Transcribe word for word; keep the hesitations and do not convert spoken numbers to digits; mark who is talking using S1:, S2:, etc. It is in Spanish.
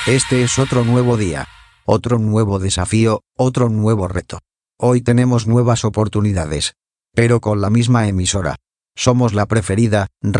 S1: Este es otro nuevo día, otro nuevo desafío, otro nuevo reto. Hoy tenemos nuevas oportunidades, pero con la misma emisora. Somos la preferida,